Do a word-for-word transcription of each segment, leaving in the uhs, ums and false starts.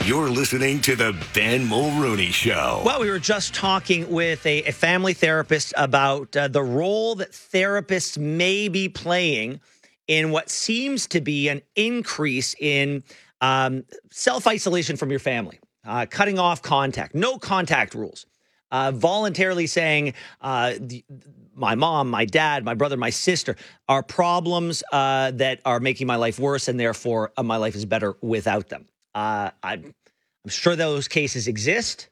You're listening to the Ben Mulrooney Show. Well, we were just talking with a, a family therapist about uh, the role that therapists may be playing in what seems to be an increase in um, self-isolation from your family, uh, cutting off contact, no contact rules, uh, voluntarily saying uh, the, my mom, my dad, my brother, my sister are problems uh, that are making my life worse, and therefore uh, my life is better without them. Uh, I'm, I'm sure those cases exist,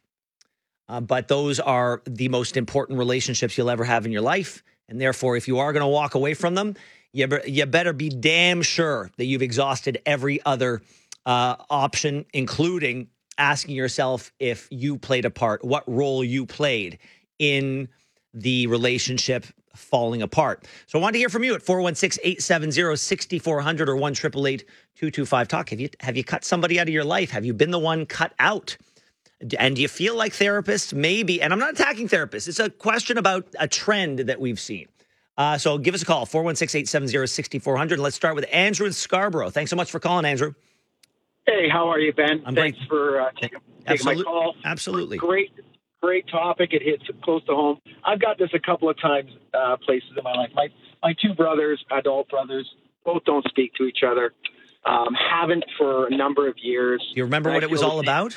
uh, but those are the most important relationships you'll ever have in your life. And therefore, if you are going to walk away from them, you, be, you better be damn sure that you've exhausted every other uh, option, including asking yourself if you played a part, what role you played in the relationship falling apart. So I wanted to hear from you at four one six, eight seven zero, six four zero zero or one eight eight eight, two two five, talk. Have you, have you cut somebody out of your life? Have you been the one cut out? And do you feel like therapists maybe, and I'm not attacking therapists, it's a question about a trend that we've seen. Uh, so give us a call, four one six, eight seven zero, six four zero zero. Let's start with Andrew in Scarborough. Thanks so much for calling, Andrew. Hey, how are you, Ben? I'm Thanks great. for uh, taking, taking my call. Absolutely. Great, great topic. It hits close to home. I've got this a couple of times, uh, places in my life. My my two brothers, adult brothers, both don't speak to each other. Um, haven't for a number of years. Do you remember what it was all about?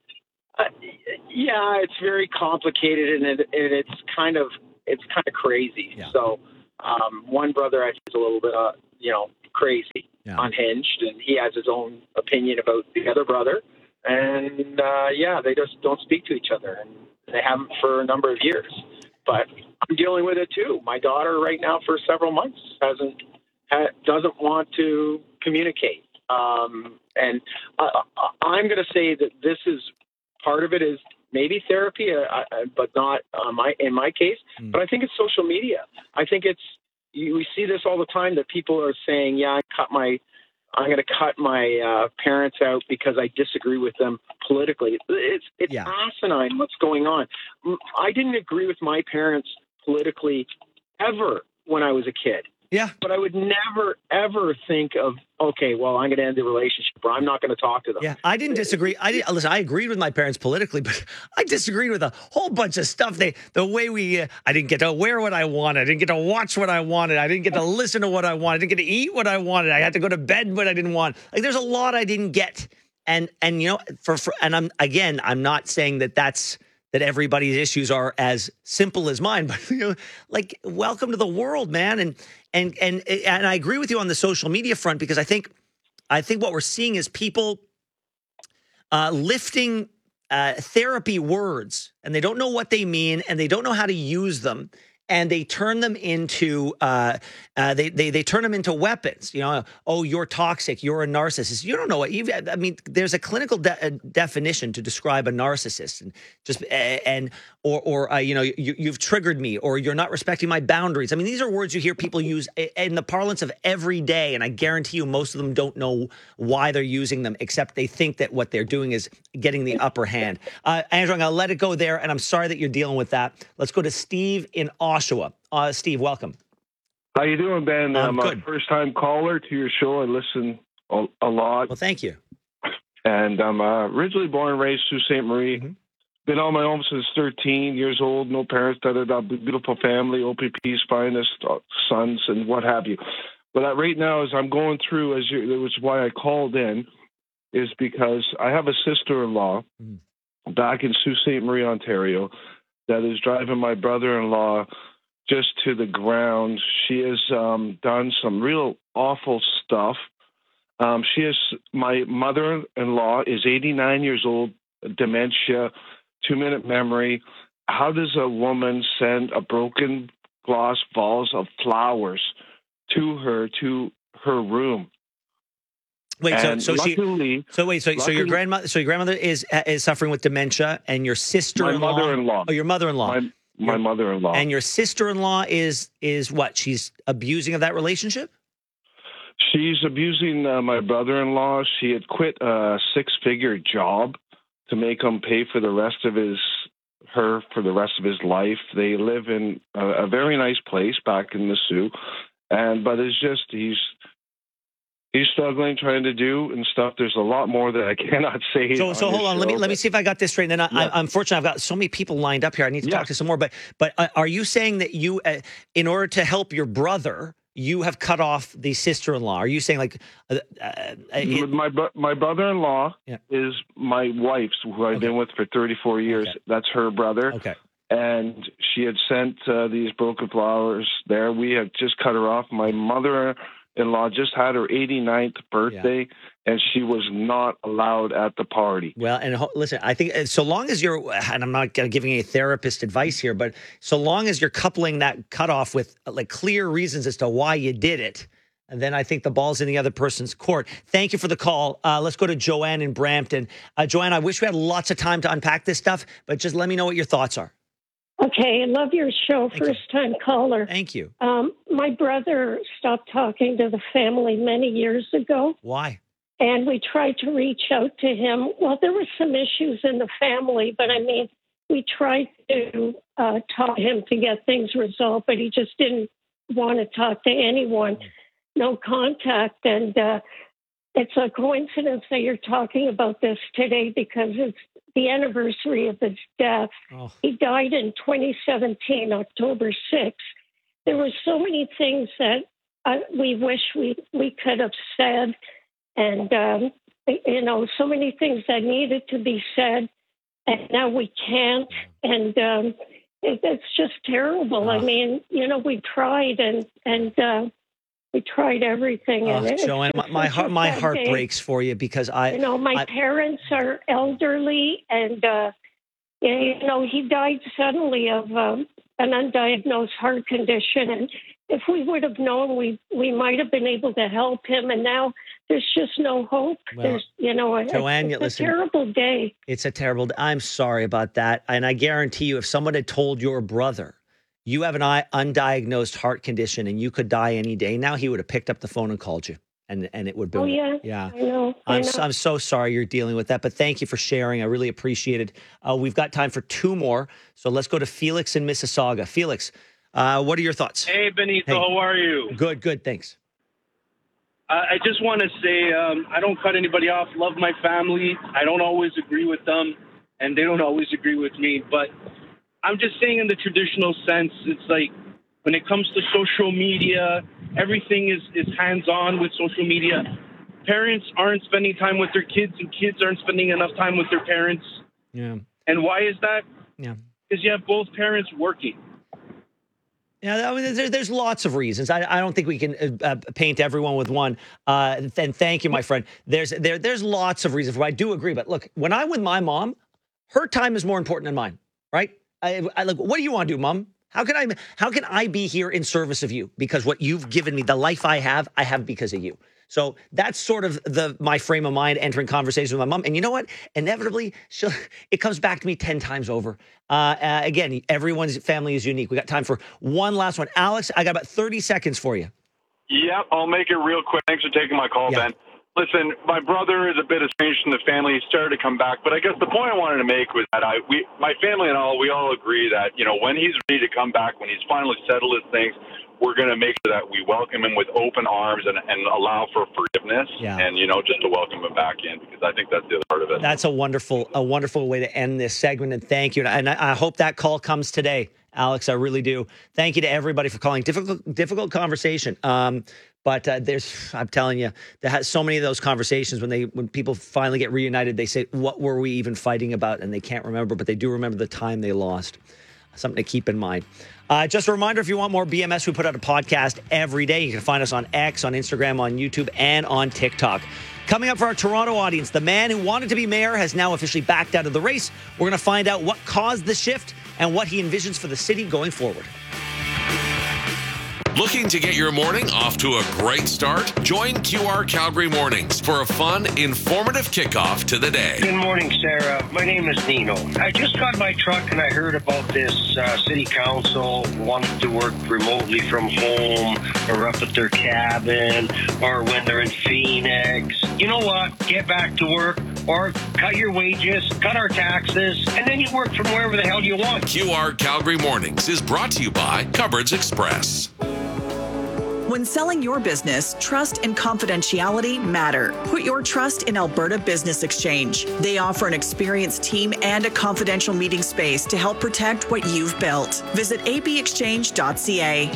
Uh, yeah, it's very complicated, and, it, and it's kind of it's kind of crazy. Yeah. So, um, one brother I think is a little bit, uh, you know, crazy, yeah. unhinged, and he has his own opinion about the other brother. And uh, yeah, they just don't speak to each other, and they haven't for a number of years. But I'm dealing with it too. My daughter, right now, for several months, hasn't ha, doesn't want to communicate. Um, and I, I, I'm going to say that this is part of it is maybe therapy, uh, but not uh, my in my case. Mm. But I think it's social media. I think it's you, we see this all the time that people are saying, "Yeah, I cut my." I'm going to cut my uh, parents out because I disagree with them politically. It's it's yeah. asinine what's going on. I didn't agree with my parents politically ever when I was a kid. Yeah. But I would never, ever think of, okay, well, I'm going to end the relationship or I'm not going to talk to them. Yeah, I didn't disagree. I did, listen, I agreed with my parents politically, but I disagreed with a whole bunch of stuff. They, the way we, uh, I didn't get to wear what I wanted. I didn't get to watch what I wanted. I didn't get to listen to what I wanted. I didn't get to eat what I wanted. I had to go to bed when I didn't want. Like, there's a lot I didn't get. And, and you know, for, for and I'm, again, I'm not saying that that's, that everybody's issues are as simple as mine, but you know, like, welcome to the world, man. And and and and I agree with you on the social media front, because I think I think what we're seeing is people uh, lifting uh, therapy words, and they don't know what they mean, and they don't know how to use them, and they turn them into uh, uh, they they they turn them into weapons. You know, oh, you're toxic, you're a narcissist. You don't know what you. I mean, there's a clinical de- definition to describe a narcissist, and just uh, and or or uh, you know, you, you've triggered me, or you're not respecting my boundaries. I mean, these are words you hear people use in the parlance of every day, and I guarantee you, most of them don't know why they're using them, except they think that what they're doing is getting the upper hand. Uh, Andrew, I'm gonna let it go there, and I'm sorry that you're dealing with that. Let's go to Steve in Oshawa. Uh, Steve, welcome. How you doing, Ben? I'm I'm good. a first-time caller to your show. I listen a, a lot. Well, thank you. And I'm uh, originally born and raised Sault Ste. Marie. Mm-hmm. Been on my own since thirteen years old. No parents. Da da da. Beautiful family. O P P's finest uh, sons and what have you. But uh, right now, as I'm going through, as you, that was why I called in, is because I have a sister-in-law mm-hmm. back in Sault Ste. Marie, Ontario, that is driving my brother-in-law just to the ground. She has um, done some real awful stuff. Um, she is, my mother-in-law is eighty-nine years old, dementia, two-minute memory. How does a woman send a broken glass vase of flowers to her, to her room? Wait, so and so luckily, she, so wait, so luckily, so your grandmother, so your grandmother is is suffering with dementia, and your sister-in-law, my mother-in-law, oh, your mother-in-law, my, my your, mother-in-law, and your sister-in-law is is what? She's abusing of that relationship. She's abusing uh, my brother-in-law. She had quit a six-figure job to make him pay for the rest of his her for the rest of his life. They live in a, a very nice place back in the Sioux, and but it's just he's he's struggling trying to do and stuff. There's a lot more that I cannot say. So, so hold on. Show, let me let me but, see if I got this straight. And then, I, yeah. I, unfortunately, I've got so many people lined up here. I need to yeah. talk to some more. But, but uh, are you saying that you, uh, in order to help your brother, you have cut off the sister-in-law? Are you saying like uh, uh, it, my my brother-in-law yeah. is my wife's, who I've okay. been with for thirty-four years. Okay. That's her brother. Okay. And she had sent uh, these broken flowers there. We had just cut her off. My mother-in-law just had her eighty-ninth birthday, yeah. and she was not allowed at the party. Well, and ho- listen, I think so long as you're, and I'm not giving any therapist advice here, but so long as you're coupling that cutoff with like clear reasons as to why you did it, and then I think the ball's in the other person's court. Thank you for the call. Uh, let's go to Joanne in Brampton. Uh, Joanne, I wish we had lots of time to unpack this stuff, but just let me know what your thoughts are. Okay, I love your show, Thank first you. time caller. Thank you. Um, my brother stopped talking to the family many years ago. Why? And we tried to reach out to him. Well, there were some issues in the family, but I mean, we tried to uh, talk to him to get things resolved, but he just didn't want to talk to anyone. No contact. And uh, it's a coincidence that you're talking about this today because it's the anniversary of his death. Oh. He died in twenty seventeen, October sixth. There were so many things that uh, we wish we, we could have said. And, um, you know, so many things that needed to be said, and now we can't. And um, it, it's just terrible. Oh. I mean, you know, we tried and, and uh, we tried everything. Oh, and it, Joanne, my, my heart, my heart day. breaks for you because I, you know, my I, parents are elderly, and uh, you know, he died suddenly of um, an undiagnosed heart condition. And if we would have known, we we might have been able to help him. And now there's just no hope. Well, there's, you know, a, Joanne, it's listen, a terrible day. It's a terrible day. I'm sorry about that. And I guarantee you, if someone had told your brother, you have an undiagnosed heart condition and you could die any day now, he would have picked up the phone and called you. And, and it would be. Oh, yeah. Yeah. I know. I I'm, know. So, I'm so sorry you're dealing with that, but thank you for sharing. I really appreciate it. Uh, we've got time for two more. So let's go to Felix in Mississauga. Felix, uh, what are your thoughts? Hey, Benito, hey. How are you? Good, good. Thanks. Uh, I just want to say um, I don't cut anybody off. Love my family. I don't always agree with them, and they don't always agree with me. But I'm just saying in the traditional sense, it's like when it comes to social media, everything is, is hands-on with social media. Parents aren't spending time with their kids, and kids aren't spending enough time with their parents. Yeah. And why is that? Yeah. Because you have both parents working. Yeah, I mean, there, there's lots of reasons. I, I don't think we can uh, paint everyone with one. Uh, and thank you, my friend. There's there there's lots of reasons why I do agree. But look, when I'm with my mom, her time is more important than mine, right? I, I like, what do you want to do, Mom? How can I how can I be here in service of you? Because what you've given me, the life I have, I have because of you. So that's sort of the my frame of mind entering conversation with my mom. And you know what? Inevitably, she'll, it comes back to me ten times over. Uh, uh, again, everyone's family is unique. We got time for one last one. Alex, I got about thirty seconds for you. Yep, I'll make it real quick. Thanks for taking my call, yeah. Ben. Listen, my brother is a bit estranged from the family. He started to come back, but I guess the point I wanted to make was that I, we, my family and all, we all agree that, you know, when he's ready to come back, when he's finally settled his things, we're going to make sure that we welcome him with open arms and, and allow for forgiveness yeah. and, you know, just to welcome him back in, because I think that's the other part of it. That's a wonderful, a wonderful way to end this segment. And thank you. And I, I hope that call comes today, Alex. I really do. Thank you to everybody for calling. Difficult, difficult conversation. Um, But uh, there's, I'm telling you, there has so many of those conversations when they, when people finally get reunited, they say, what were we even fighting about? And they can't remember, but they do remember the time they lost. Something to keep in mind. Uh, just a reminder, if you want more B M S, we put out a podcast every day. You can find us on X, on Instagram, on YouTube, and on TikTok. Coming up for our Toronto audience, the man who wanted to be mayor has now officially backed out of the race. We're going to find out what caused the shift and what he envisions for the city going forward. Looking to get your morning off to a great start? Join Q R Calgary Mornings for a fun, informative kickoff to the day. Good morning, Sarah. My name is Nino. I just got my truck and I heard about this uh, city council wanting to work remotely from home or up at their cabin or when they're in Phoenix. You know what? Get back to work or cut your wages, cut our taxes, and then you work from wherever the hell you want. Q R Calgary Mornings is brought to you by Cupboards Express. When selling your business, trust and confidentiality matter. Put your trust in Alberta Business Exchange. They offer an experienced team and a confidential meeting space to help protect what you've built. Visit a b exchange dot c a.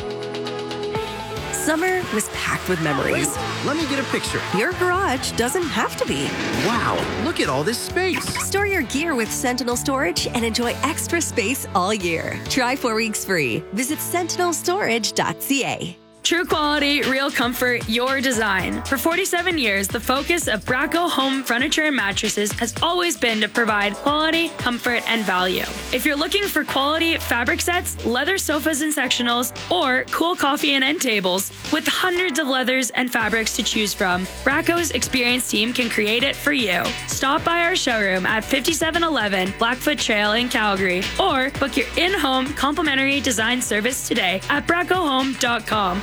Summer was packed with memories. Wait, let me get a picture. Your garage doesn't have to be. Wow, look at all this space. Store your gear with Sentinel Storage and enjoy extra space all year. Try four weeks free. Visit sentinel storage dot c a. True quality, real comfort, your design. For forty-seven years, the focus of Bracco Home Furniture and Mattresses has always been to provide quality, comfort, and value. If you're looking for quality fabric sets, leather sofas and sectionals, or cool coffee and end tables, with hundreds of leathers and fabrics to choose from, Bracco's experienced team can create it for you. Stop by our showroom at fifty-seven eleven Blackfoot Trail in Calgary, or book your in-home complimentary design service today at bracco home dot com.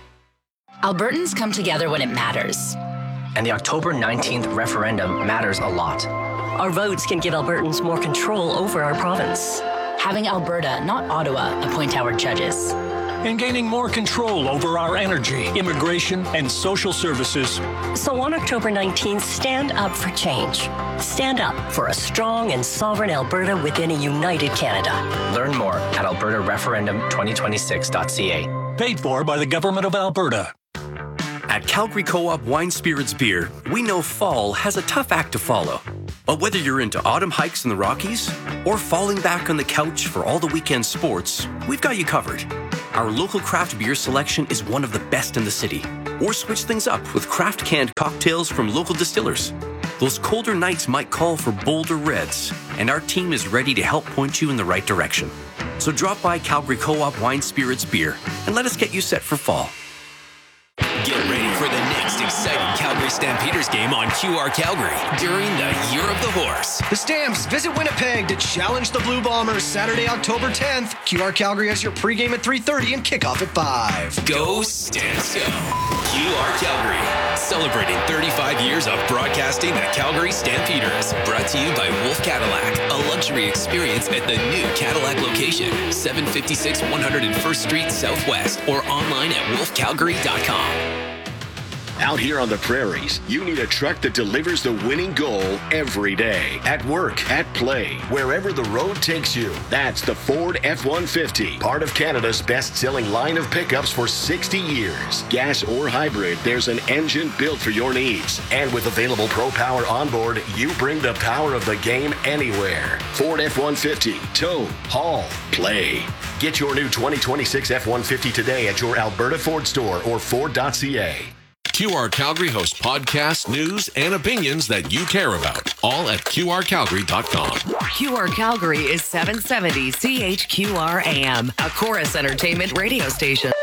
Albertans come together when it matters. And the October nineteenth referendum matters a lot. Our votes can give Albertans more control over our province. Having Alberta, not Ottawa, appoint our judges. And gaining more control over our energy, immigration, and social services. So on October nineteenth, stand up for change. Stand up for a strong and sovereign Alberta within a united Canada. Learn more at alberta referendum twenty twenty-six dot c a. Paid for by the Government of Alberta. At Calgary Co-op Wine Spirits Beer, we know fall has a tough act to follow. But whether you're into autumn hikes in the Rockies or falling back on the couch for all the weekend sports, we've got you covered. Our local craft beer selection is one of the best in the city. Or switch things up with craft canned cocktails from local distillers. Those colder nights might call for bolder reds, and our team is ready to help point you in the right direction. So drop by Calgary Co-op Wine Spirits Beer and let us get you set for fall. Get ready for the next exciting Calgary Stampeders game on Q R Calgary during the Year of the Horse. The Stamps visit Winnipeg to challenge the Blue Bombers Saturday, October tenth. Q R Calgary has your pregame at three thirty and kickoff at five. Go Stamps, go! Q R Calgary, celebrating thirty-five years of broadcasting the Calgary Stampeders. Brought to you by Wolf Cadillac, a luxury experience at the new Cadillac location, seven fifty-six one hundred first Street Southwest, or online at wolf calgary dot com. Out here on the prairies, you need a truck that delivers the winning goal every day. At work, at play, wherever the road takes you. That's the Ford F one fifty, part of Canada's best-selling line of pickups for sixty years. Gas or hybrid, there's an engine built for your needs. And with available Pro Power onboard, you bring the power of the game anywhere. Ford F one fifty, tow, haul, play. Get your new twenty twenty-six F one fifty today at your Alberta Ford store or ford dot c a. Q R Calgary hosts podcasts, news, and opinions that you care about. All at q r calgary dot com. Q R Calgary is seven seventy C H Q R A M, a Chorus Entertainment radio station.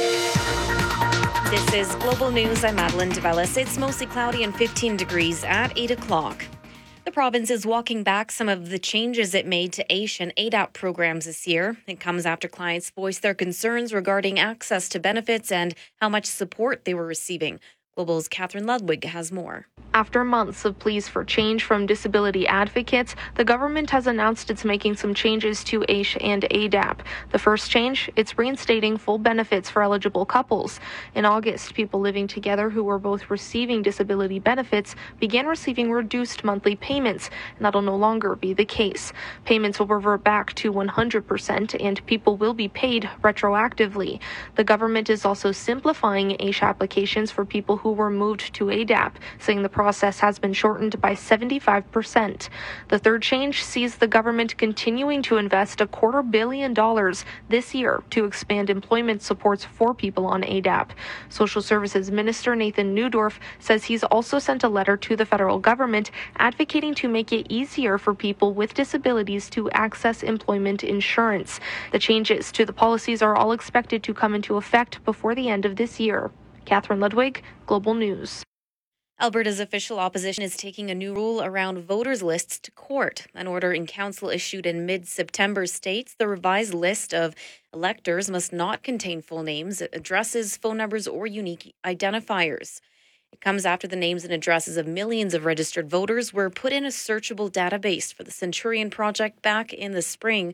This is Global News. I'm Madeline DeVellis. It's mostly cloudy and fifteen degrees at eight o'clock. The province is walking back some of the changes it made to A I S H and A D A P programs this year. It comes after clients voiced their concerns regarding access to benefits and how much support they were receiving. Global's Catherine Ludwig has more. After months of pleas for change from disability advocates, the government has announced it's making some changes to A I S H and A D A P. The first change, it's reinstating full benefits for eligible couples. In August, people living together who were both receiving disability benefits began receiving reduced monthly payments, and that'll no longer be the case. Payments will revert back to one hundred percent, and people will be paid retroactively. The government is also simplifying A I S H applications for people who were moved to A D A P, saying the process has been shortened by seventy-five percent. The third change sees the government continuing to invest a quarter billion dollars this year to expand employment supports for people on A D A P. Social Services Minister Nathan Neudorf says he's also sent a letter to the federal government advocating to make it easier for people with disabilities to access employment insurance. The changes to the policies are all expected to come into effect before the end of this year. Catherine Ludwig, Global News. Alberta's official opposition is taking a new rule around voters' lists to court. An order in council issued in mid-September states the revised list of electors must not contain full names, addresses, phone numbers, or unique identifiers. It comes after the names and addresses of millions of registered voters were put in a searchable database for the Centurion Project back in the spring.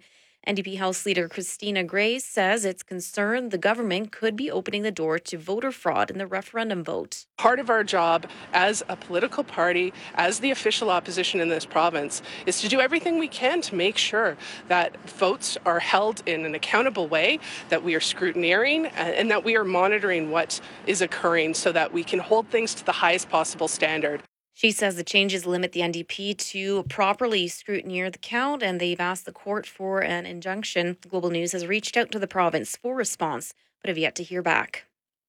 N D P House Leader Christina Gray says it's concerned the government could be opening the door to voter fraud in the referendum vote. Part of our job as a political party, as the official opposition in this province, is to do everything we can to make sure that votes are held in an accountable way, that we are scrutineering, and that we are monitoring what is occurring so that we can hold things to the highest possible standard. She says the changes limit the N D P to properly scrutineer the count, and they've asked the court for an injunction. Global News has reached out to the province for response, but have yet to hear back.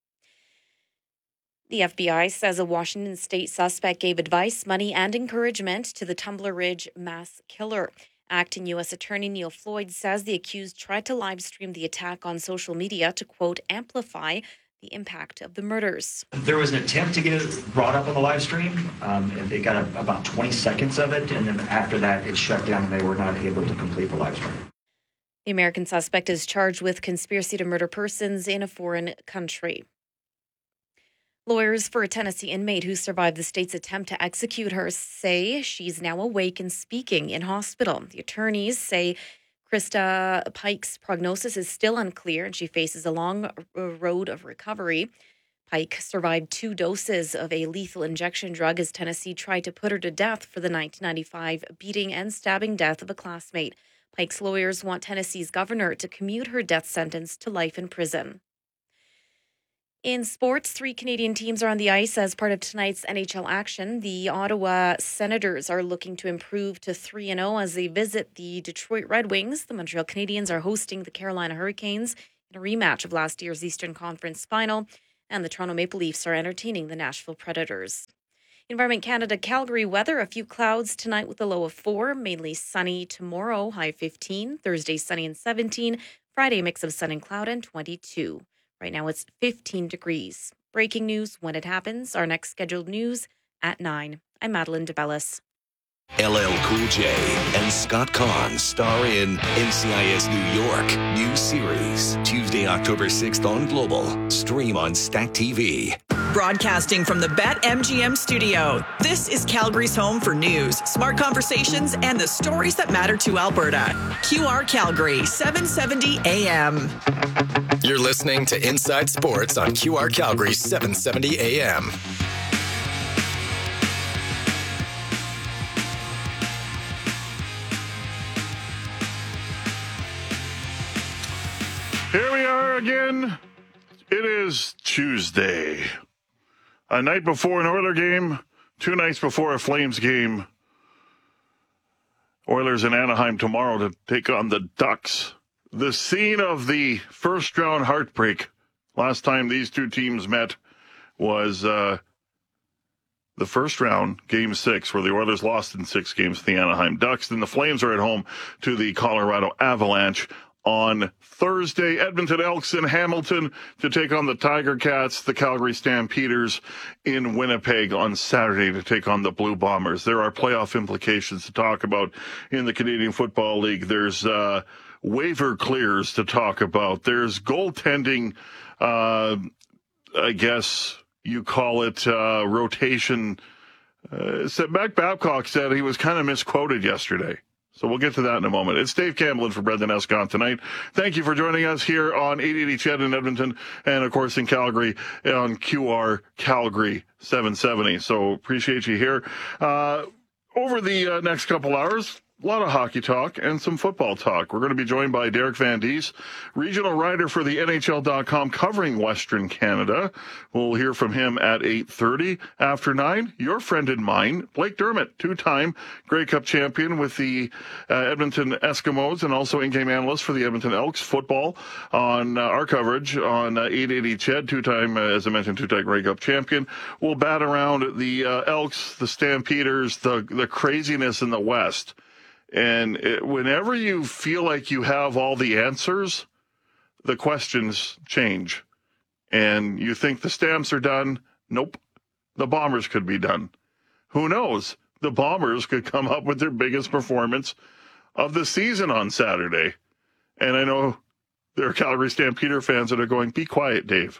The F B I says a Washington state suspect gave advice, money, and encouragement to the Tumbler Ridge mass killer. Acting U S Attorney Neil Floyd says the accused tried to live stream the attack on social media to, quote, amplify the impact of the murders. There was an attempt to get it brought up on the live stream. Um, and they got a, about twenty seconds of it, and then after that, it shut down and they were not able to complete the live stream. The American suspect is charged with conspiracy to murder persons in a foreign country. Lawyers for a Tennessee inmate who survived the state's attempt to execute her say she's now awake and speaking in hospital. The attorneys say Krista Pike's prognosis is still unclear and she faces a long road of recovery. Pike survived two doses of a lethal injection drug as Tennessee tried to put her to death for the nineteen ninety-five beating and stabbing death of a classmate. Pike's lawyers want Tennessee's governor to commute her death sentence to life in prison. In sports, three Canadian teams are on the ice as part of tonight's N H L action. The Ottawa Senators are looking to improve to three and oh as they visit the Detroit Red Wings. The Montreal Canadiens are hosting the Carolina Hurricanes in a rematch of last year's Eastern Conference final. And the Toronto Maple Leafs are entertaining the Nashville Predators. Environment Canada Calgary weather, a few clouds tonight with a low of four, mainly sunny tomorrow, high fifteen. Thursday, sunny and seventeen. Friday, a mix of sun and cloud and twenty-two. Right now it's fifteen degrees. Breaking news when it happens. Our next scheduled news at nine. I'm Madeline DeBellis. L L Cool J and Scott Conn star in N C I S New York new series. Tuesday, October sixth on Global. Stream on Stack T V. Broadcasting from the BetMGM studio, this is Calgary's home for news, smart conversations, and the stories that matter to Alberta. Q R Calgary, seven seventy A M. You're listening to Inside Sports on Q R Calgary, seven seventy A M. Here we are again. It is Tuesday. A night before an Oiler game, two nights before a Flames game. Oilers in Anaheim tomorrow to take on the Ducks. The scene of the first round heartbreak last time these two teams met was uh, the first round, game six, where the Oilers lost in six games to the Anaheim Ducks. Then the Flames are at home to the Colorado Avalanche on Thursday. Edmonton Elks in Hamilton to take on the Tiger Cats. The Calgary Stampeders in Winnipeg on Saturday to take on the Blue Bombers. There are playoff implications to talk about in the Canadian Football League. There's uh, waiver clears to talk about. There's goaltending, uh, I guess you call it uh, rotation. Uh, so Mac Babcock said he was kind of misquoted yesterday. So we'll get to that in a moment. It's Dave Campbell in for Brendan Escott tonight. Thank you for joining us here on eight eighty C H E D in Edmonton and, of course, in Calgary on Q R Calgary seven seventy. So appreciate you here. Uh, over the uh, next couple hours, a lot of hockey talk and some football talk. We're going to be joined by Derek Van Dies, regional writer for the N H L dot com covering Western Canada. We'll hear from him at eight thirty. After nine, your friend and mine, Blake Dermott, two-time Grey Cup champion with the uh, Edmonton Eskimos and also in-game analyst for the Edmonton Elks football on uh, our coverage on uh, eight eighty C H E D, two-time, uh, as I mentioned, two-time Grey Cup champion. We'll bat around the uh, Elks, the Stampeders, the, the craziness in the West. And it, whenever you feel like you have all the answers, the questions change. And you think the Stamps are done. Nope. The Bombers could be done. Who knows? The Bombers could come up with their biggest performance of the season on Saturday. And I know there are Calgary Stampeder fans that are going, be quiet, Dave.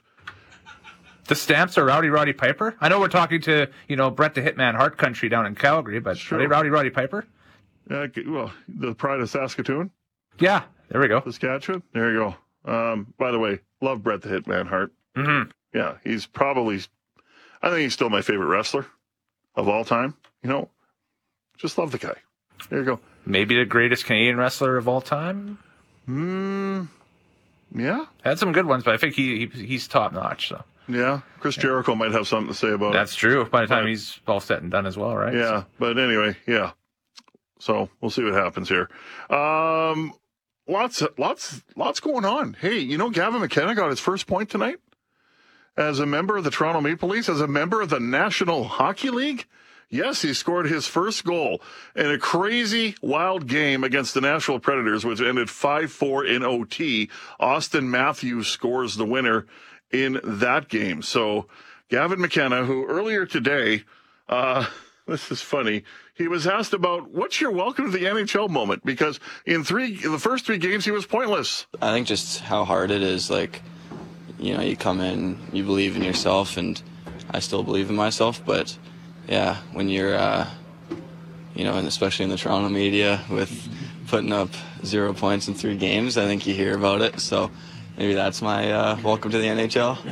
The Stamps are Rowdy Roddy Piper? I know we're talking to, you know, Brett the Hitman Hart Country down in Calgary, but sure. Are they Rowdy Roddy Piper? Uh, well, the pride of Saskatoon? Yeah, There we go. Saskatchewan. There you go. Um, by the way, love Bret the Hitman Hart. Mm-hmm. Yeah, he's probably, I think he's still my favorite wrestler of all time. You know, just love the guy. There you go. Maybe the greatest Canadian wrestler of all time? Hmm. Yeah. Had some good ones, but I think he, he he's top notch. So. Yeah. Chris Jericho yeah. might have something to say about That's it. That's true. By the time but, he's all set and done as well, right? Yeah. So. But anyway, yeah. So we'll see what happens here. Um, lots, lots, lots going on. Hey, you know, Gavin McKenna got his first point tonight as a member of the Toronto Maple Leafs, as a member of the National Hockey League. Yes, he scored his first goal in a crazy, wild game against the Nashville Predators, which ended five four in O T. Austin Matthews scores the winner in that game. So Gavin McKenna, who earlier today, uh, this is funny, he was asked about, what's your welcome to the N H L moment? Because in three, the first three games, he was pointless. I think just how hard it is. Like, you know, you come in, you believe in yourself, and I still believe in myself, but yeah, when you're, uh, you know, and especially in the Toronto media with putting up zero points in three games, I think you hear about it. So maybe that's my uh, welcome to the N H L.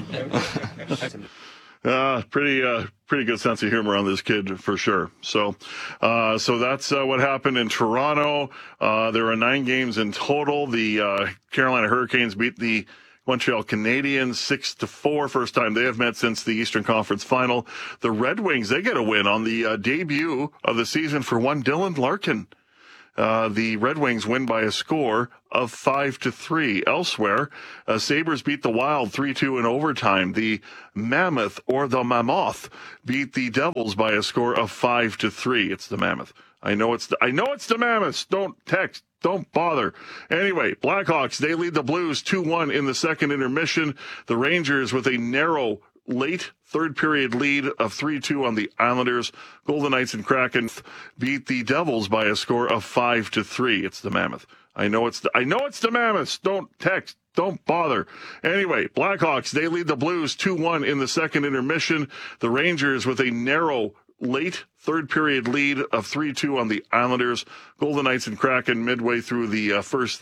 uh, pretty, uh, pretty good sense of humor on this kid for sure. So, uh, so that's uh, what happened in Toronto. Uh, there are nine games in total. The uh, Carolina Hurricanes beat the Montreal Canadiens six to four. First time they have met since the Eastern Conference Final. The Red Wings, they get a win on the uh, debut of the season for one Dylan Larkin. Uh, the Red Wings win by a score of five to three. Elsewhere, uh, Sabres beat the Wild three two in overtime. The Mammoth, or the Mammoth, beat the Devils by a score of five to three. It's the Mammoth. I know it's the, I know it's the Mammoths. Don't text. Don't bother. Anyway, Blackhawks, they lead the Blues two one in the second intermission. The Rangers with a narrow late third period lead of three two on the Islanders. Golden Knights and Kraken beat the Devils by a score of five to three. It's the Mammoth. I know it's the, I know it's the Mammoths. Don't text. Don't bother. Anyway, Blackhawks, they lead the Blues two one in the second intermission. The Rangers with a narrow late third period lead of three two on the Islanders. Golden Knights and Kraken midway through the uh, first